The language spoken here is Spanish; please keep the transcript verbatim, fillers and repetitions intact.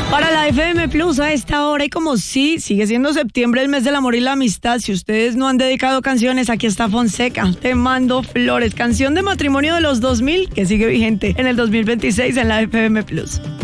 Para la F M Plus a esta hora, y como sí, sigue siendo septiembre el mes del amor y la amistad, si ustedes no han dedicado canciones, aquí está Fonseca, Te mando flores, canción de matrimonio de los dos mil que sigue vigente en el dos mil veintiséis en la F M Plus.